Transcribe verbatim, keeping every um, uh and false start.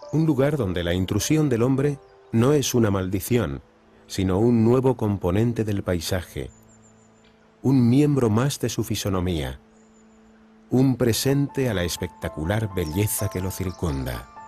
Un lugar donde la intrusión del hombre no es una maldición, sino un nuevo componente del paisaje, un miembro más de su fisonomía, un presente a la espectacular belleza que lo circunda.